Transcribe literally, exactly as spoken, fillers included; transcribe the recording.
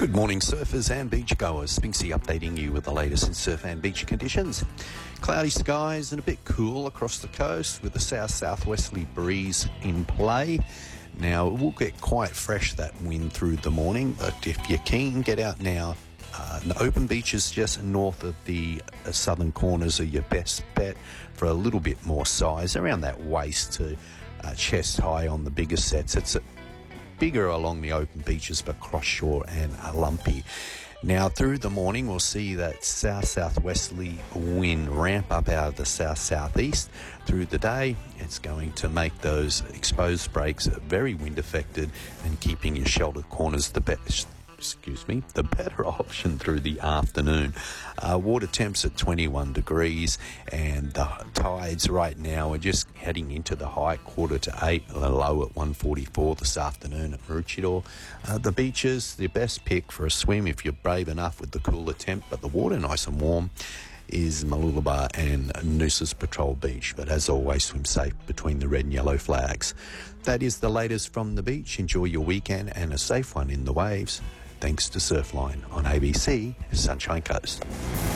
Good morning, surfers and beachgoers. Spinksy updating you with the latest in surf and beach conditions. Cloudy skies and a bit cool across the coast with a south-southwesterly breeze in play. Now, it will get quite fresh, that wind, through the morning, but if you're keen, get out now. Uh, the open beaches just north of the uh, southern corners are your best bet for a little bit more size, around that waist to uh, chest high on the bigger sets. It's a bigger along the open beaches, but cross shore and uh, lumpy. Now, through the morning, we'll see that south-southwesterly wind ramp up out of the south-southeast. Through the day, it's going to make those exposed breaks very wind-affected and keeping your sheltered corners the best. Excuse me, the better option through the afternoon. Uh, water temps at twenty-one degrees, and the tides right now are just heading into the high, quarter to eight, and the low at one forty-four this afternoon at Maroochydore. Uh, the beaches, the best pick for a swim if you're brave enough with the cooler temp, but the water nice and warm, is Mooloolaba and Noosa's Patrol Beach. But as always, swim safe between the red and yellow flags. That is the latest from the beach. Enjoy your weekend and a safe one in the waves. Thanks to Surfline on A B C Sunshine Coast.